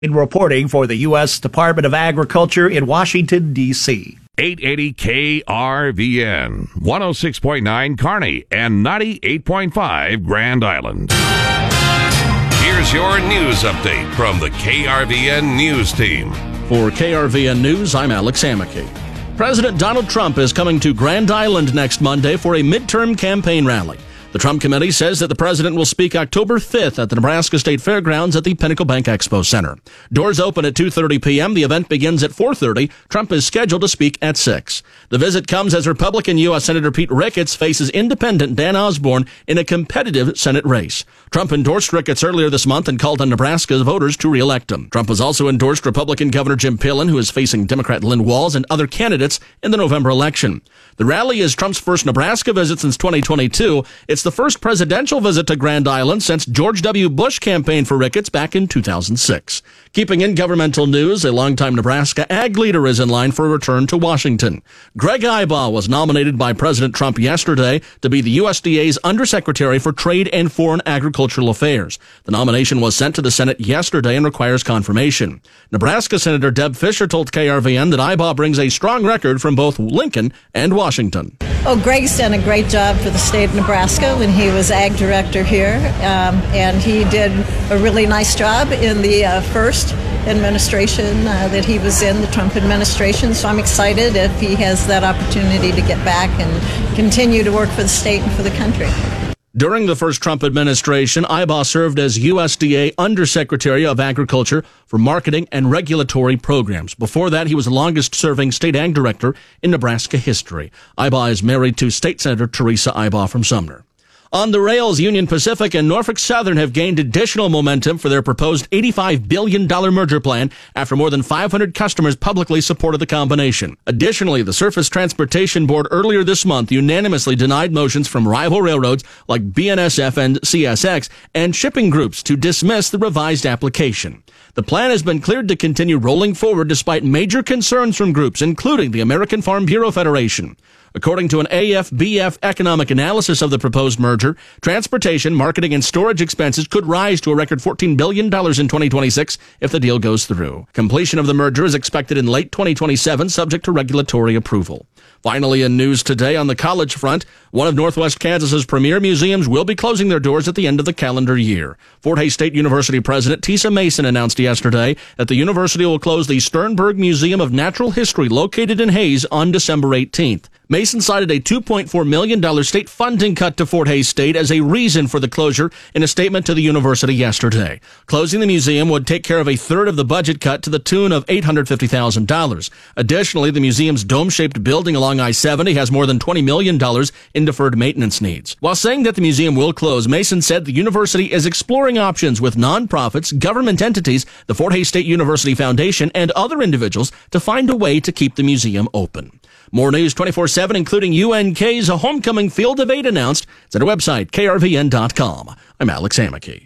In reporting for the U.S. Department of Agriculture in Washington, D.C. 880 KRVN, 106.9 Kearney, and 98.5 Grand Island. Here's your news update from the KRVN News Team. For KRVN News, I'm Alex Hammaky. President Donald Trump is coming to Grand Island next Monday for a midterm campaign rally. The Trump Committee says that the president will speak October 5th at the Nebraska State Fairgrounds at the Pinnacle Bank Expo Center. Doors open at 2:30 p.m. The event begins at 4:30. Trump is scheduled to speak at 6. The visit comes as Republican U.S. Senator Pete Ricketts faces independent Dan Osborne in a competitive Senate race. Trump endorsed Ricketts earlier this month and called on Nebraska's voters to re-elect him. Trump has also endorsed Republican Governor Jim Pillen, who is facing Democrat Lynn Walz and other candidates in the November election. The rally is Trump's first Nebraska visit since 2022. It's the first presidential visit to Grand Island since George W. Bush campaigned for Ricketts back in 2006. Keeping in governmental news, a longtime Nebraska ag leader is in line for a return to Washington. Greg Ibaugh was nominated by President Trump yesterday to be the USDA's Undersecretary for Trade and Foreign Agricultural Affairs. The nomination was sent to the Senate yesterday and requires confirmation. Nebraska Senator Deb Fischer told KRVN that Ibaugh brings a strong record from both Lincoln and Washington. Oh, Greg's done a great job for the state of Nebraska when he was ag director here, and he did a really nice job in the first administration that he was in, the Trump administration. So I'm excited if he has that opportunity to get back and continue to work for the state and for the country. During the first Trump administration, Ibaugh served as USDA Undersecretary of Agriculture for Marketing and Regulatory Programs. Before that, he was the longest-serving state ag director in Nebraska history. Ibaugh is married to State Senator Teresa Ibaugh from Sumner. On the rails, Union Pacific and Norfolk Southern have gained additional momentum for their proposed $85 billion merger plan after more than 500 customers publicly supported the combination. Additionally, the Surface Transportation Board earlier this month unanimously denied motions from rival railroads like BNSF and CSX and shipping groups to dismiss the revised application. The plan has been cleared to continue rolling forward despite major concerns from groups, including the American Farm Bureau Federation. According to an AFBF economic analysis of the proposed merger, transportation, marketing, and storage expenses could rise to a record $14 billion in 2026 if the deal goes through. Completion of the merger is expected in late 2027, subject to regulatory approval. Finally, in news today on the college front, one of Northwest Kansas's premier museums will be closing their doors at the end of the calendar year. Fort Hays State University President Tisa Mason announced yesterday that the university will close the Sternberg Museum of Natural History located in Hays on December 18th. Mason cited a $2.4 million state funding cut to Fort Hays State as a reason for the closure in a statement to the university yesterday. Closing the museum would take care of a third of the budget cut to the tune of $850,000. Additionally, the museum's dome-shaped building along I-70 has more than $20 million in deferred maintenance needs. While saying that the museum will close, Mason said the university is exploring options with nonprofits, government entities, the Fort Hays State University Foundation, and other individuals to find a way to keep the museum open. More news 24/7, including UNK's Homecoming Field of 8 announced. It's at our website, krvn.com. I'm Alex Hammaky.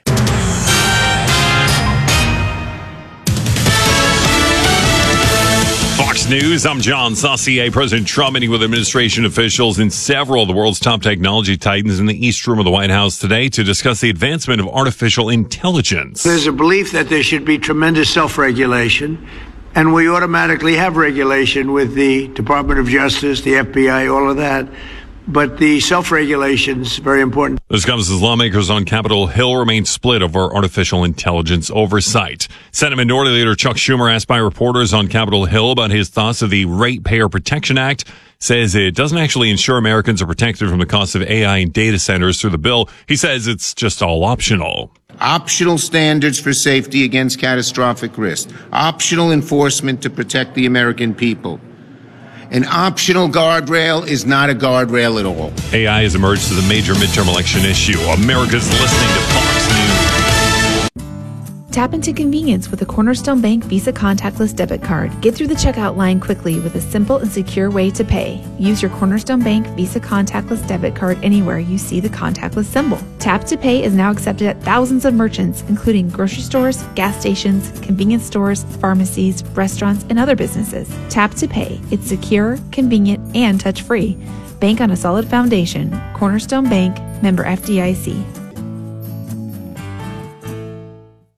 Fox News, I'm John Saucier. President Trump meeting with administration officials and several of the world's top technology titans in the East Room of the White House today to discuss the advancement of artificial intelligence. There's a belief that there should be tremendous self-regulation, and we automatically have regulation with the Department of Justice, the FBI, all of that. But the self-regulation is very important. This comes as lawmakers on Capitol Hill remain split over artificial intelligence oversight. Senate Minority Leader Chuck Schumer, asked by reporters on Capitol Hill about his thoughts of the Ratepayer Protection Act, says it doesn't actually ensure Americans are protected from the cost of AI and data centers through the bill. He says it's just all optional. Optional standards for safety against catastrophic risk. Optional enforcement to protect the American people. An optional guardrail is not a guardrail at all. AI has emerged as a major midterm election issue. America's listening to Fox News. Tap into convenience with a Cornerstone Bank Visa contactless debit card. Get through the checkout line quickly with a simple and secure way to pay. Use your Cornerstone Bank Visa contactless debit card anywhere you see the contactless symbol. Tap to Pay is now accepted at thousands of merchants, including grocery stores, gas stations, convenience stores, pharmacies, restaurants, and other businesses. Tap to Pay. It's secure, convenient, and touch-free. Bank on a solid foundation. Cornerstone Bank, member FDIC. Get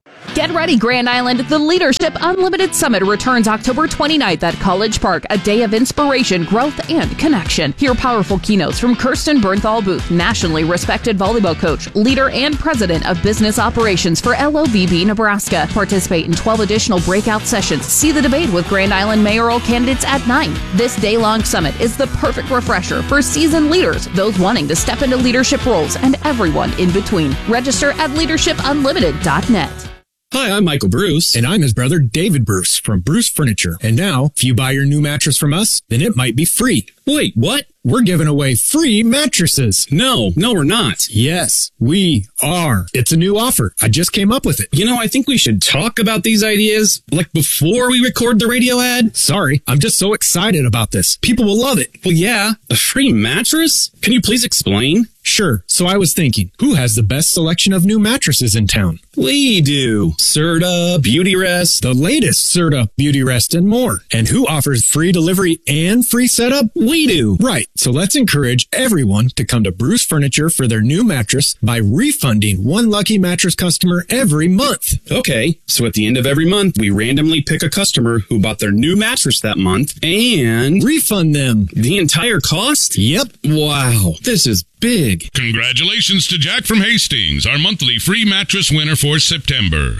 Get ready, Grand Island. The Leadership Unlimited Summit returns October 29th at College Park, a day of inspiration, growth, and connection. Hear powerful keynotes from Kirsten Bernthal Booth, nationally respected volleyball coach, leader, and president of business operations for LOVB Nebraska. Participate in 12 additional breakout sessions. See the debate with Grand Island mayoral candidates at 9. This day-long summit is the perfect refresher for seasoned leaders, those wanting to step into leadership roles, and everyone in between. Register at leadershipunlimited.net. Hi, I'm Michael Bruce. And I'm his brother, David Bruce, from Bruce Furniture. And now, if you buy your new mattress from us, then it might be free. Wait, what? We're giving away free mattresses. No, we're not. Yes, we are. It's a new offer. I just came up with it. You know, I think we should talk about these ideas, like before we record the radio ad. Sorry, I'm just so excited about this. People will love it. Well, yeah, a free mattress? Can you please explain? Sure. So I was thinking, who has the best selection of new mattresses in town? We do. Serta, Beautyrest, the latest Serta, Beautyrest, and more. And who offers free delivery and free setup? We do. Right. So let's encourage everyone to come to Bruce Furniture for their new mattress by refunding one lucky mattress customer every month. Okay. So at the end of every month, we randomly pick a customer who bought their new mattress that month and refund them the entire cost? Yep. Wow. This is big. Congratulations to Jack from Hastings, our monthly free mattress winner for September.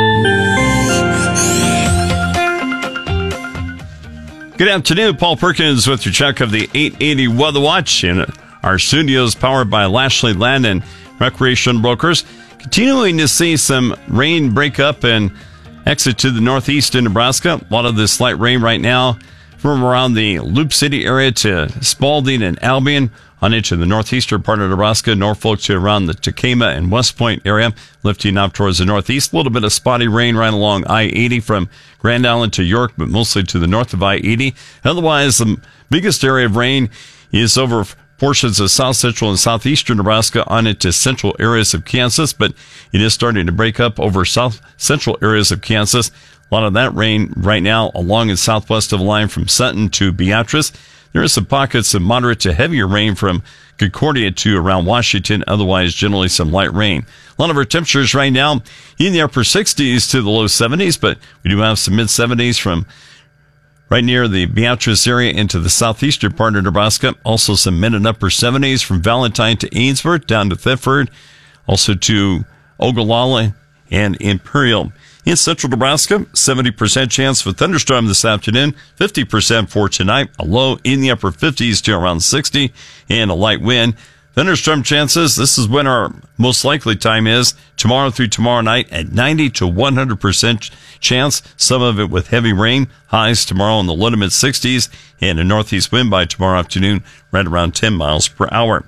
Good afternoon, Paul Perkins with your check of the 880 Weather Watch in our studios powered by Lashley Land and Recreation Brokers. Continuing to see some rain break up and exit to the northeast in Nebraska. A lot of this light rain right now from around the Loop City area to Spalding and Albion on into the northeastern part of Nebraska, Norfolk to around the Tacoma and West Point area, lifting up towards the northeast. A little bit of spotty rain right along I-80 from Grand Island to York, but mostly to the north of I-80. Otherwise, the biggest area of rain is over portions of south central and southeastern Nebraska on into central areas of Kansas, but it is starting to break up over south central areas of Kansas. A lot of that rain right now along and southwest of the line from Sutton to Beatrice. There are some pockets of moderate to heavier rain from Concordia to around Washington. Otherwise, generally some light rain. A lot of our temperatures right now in the upper 60s to the low 70s, but we do have some mid 70s from right near the Beatrice area into the southeastern part of Nebraska. Also some mid and upper 70s from Valentine to Ainsworth down to Thetford, also to Ogallala and Imperial. In central Nebraska, 70% chance for thunderstorm this afternoon, 50% for tonight, a low in the upper 50s to around 60, and a light wind. Thunderstorm chances, this is when our most likely time is, tomorrow through tomorrow night at 90 to 100% chance, some of it with heavy rain. Highs tomorrow in the low to mid 60s, and a northeast wind by tomorrow afternoon right around 10 miles per hour.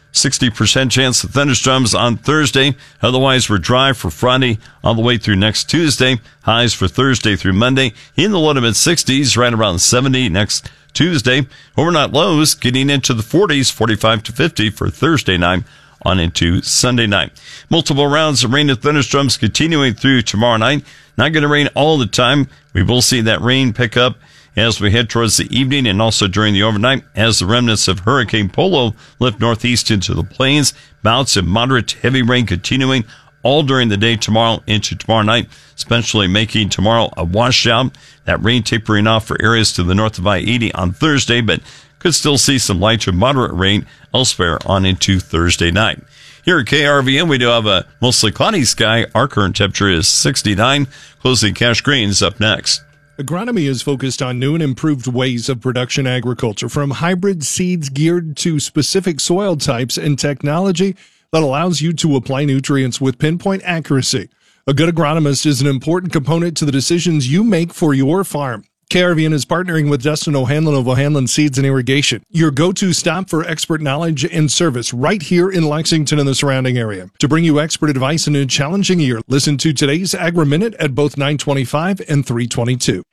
60% chance of thunderstorms on Thursday. Otherwise, we're dry for Friday all the way through next Tuesday. Highs for Thursday through Monday in the low to mid 60s, right around 70 next Tuesday. Overnight lows getting into the 40s, 45 to 50 for Thursday night on into Sunday night. Multiple rounds of rain and thunderstorms continuing through tomorrow night. Not going to rain all the time. We will see that rain pick up as we head towards the evening and also during the overnight as the remnants of Hurricane Polo lift northeast into the plains. Bouts of moderate to heavy rain continuing all during the day tomorrow into tomorrow night, especially making tomorrow a washout. That rain tapering off for areas to the north of I-80 on Thursday, but could still see some light to moderate rain elsewhere on into Thursday night. Here at KRVN, we do have a mostly cloudy sky. Our current temperature is 69. Closing cash greens up next. Agronomy is focused on new and improved ways of production agriculture, from hybrid seeds geared to specific soil types and technology that allows you to apply nutrients with pinpoint accuracy. A good agronomist is an important component to the decisions you make for your farm. KRVN is partnering with Justin O'Hanlon of O'Hanlon Seeds and Irrigation, your go-to stop for expert knowledge and service right here in Lexington and the surrounding area. To bring you expert advice in a challenging year, listen to today's Agri-Minute at both 9:25 and 3:22.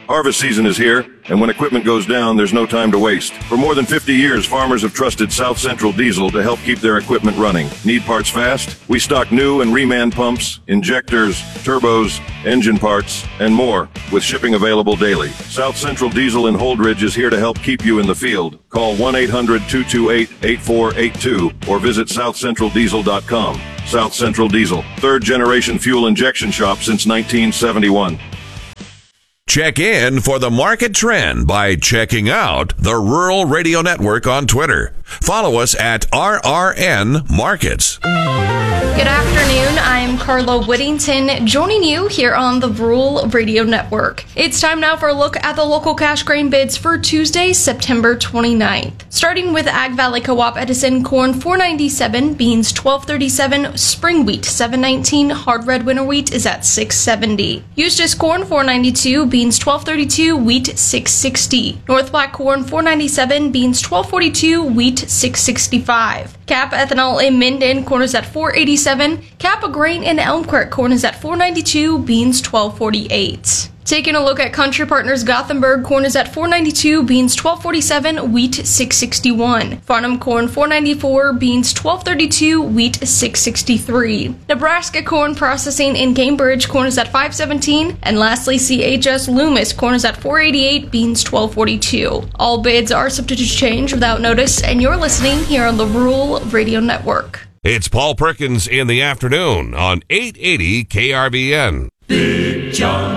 Harvest season is here, and when equipment goes down, there's no time to waste. For more than 50 years, farmers have trusted South Central Diesel to help keep their equipment running. Need parts fast? We stock new and reman pumps, injectors, turbos, engine parts, and more, with shipping available daily. South Central Diesel in Holdridge is here to help keep you in the field. Call 1-800-228-8482 or visit southcentraldiesel.com. South Central Diesel, third-generation fuel injection shop since 1971. Check in for the market trend by checking out the Rural Radio Network on Twitter. Follow us at RRN Markets. Good afternoon. I'm Carla Whittington, joining you here on the Rural Radio Network. It's time now for a look at the local cash grain bids for Tuesday, September 29th. Starting with Ag Valley Co-op Edison, corn $4.97, beans $12.37, spring wheat $7.19, hard red winter wheat is at $6.70. Eustis corn $4.92, beans $12.32, wheat $6.60. North Black corn $4.97, beans $12.42, wheat $6.65. Cap ethanol in Minden, corn is at $4.87. Cap grain in Elmcrest, corn is at $4.92, beans $12.48. Taking a look at Country Partners Gothenburg, corn is at $4.92, beans $12.47, wheat $6.61. Farnham corn $4.94, beans $12.32, wheat $6.63. Nebraska corn processing in Cambridge, corn is at $5.17, and lastly CHS Loomis, corn is at $4.88, beans $12.42. All bids are subject to change without notice, and you're listening here on the Rural Radio Network. It's Paul Perkins in the afternoon on 880 KRVN. Big John.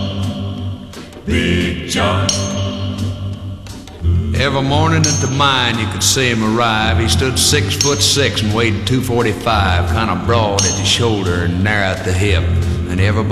Big John. Every morning at the mine you could see him arrive. He stood 6'6" and weighed 245, kind of broad at the shoulder and narrow at the hip. And everybody